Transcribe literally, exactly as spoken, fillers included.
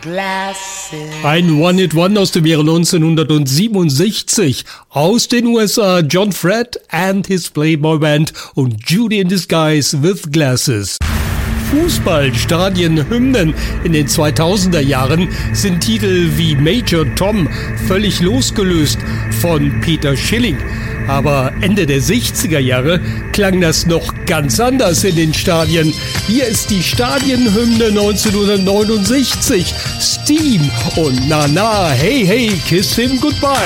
Ein One-Hit-One aus dem Jahre neunzehnhundertsiebenundsechzig. Aus den U S A John Fred and his Playboy Band und Judy in Disguise with Glasses. Fußballstadienhymnen in den zweitausender Jahren sind Titel wie Major Tom, völlig losgelöst von Peter Schilling. Aber Ende der sechziger Jahre klang das noch ganz anders in den Stadien. Hier ist die Stadienhymne neunzehnhundertneunundsechzig. Steam und Na Na, Hey Hey, Kiss Him Goodbye.